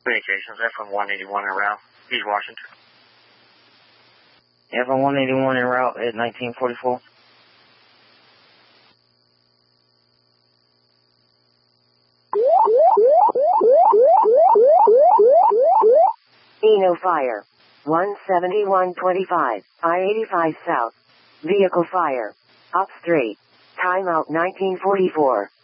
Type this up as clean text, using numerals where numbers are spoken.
Communications, FM 181 en route, East Washington. FM 181 en route at 1944. Eno fire. 17125, I-85 South. Vehicle fire. Ops 3. Timeout 1944.